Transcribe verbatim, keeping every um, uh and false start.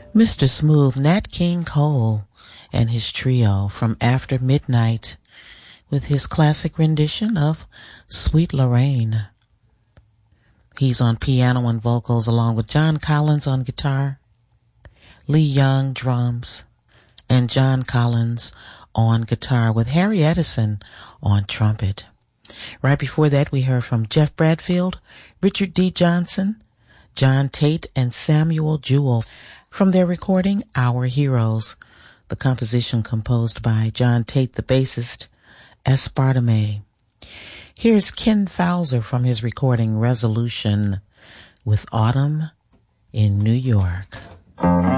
Mister Smooth, Nat King Cole, and his trio from After Midnight with his classic rendition of Sweet Lorraine. He's on piano and vocals along with John Collins on guitar, Lee Young drums, and John Collins on guitar with Harry Edison on trumpet. Right before that, we heard from Jeff Bradfield, Richard D. Johnson, John Tate, and Samuel Jewell from their recording Our Heroes, the composition composed by John Tate, the bassist, Aspartame. Here's Ken Fowler from his recording Resolution with Autumn in New York.